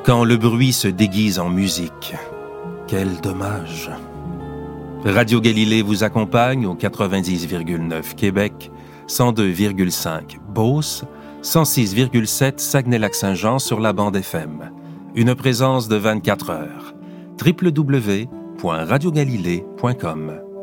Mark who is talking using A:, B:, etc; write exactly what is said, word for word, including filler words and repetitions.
A: Quand le bruit se déguise en musique, quel dommage. Radio Galilée vous accompagne au quatre-vingt-dix virgule neuf Québec, cent deux virgule cinq Beauce, cent six virgule sept Saguenay-Lac-Saint-Jean sur la bande F M. Une présence de vingt-quatre heures. w w w point radio galilée point com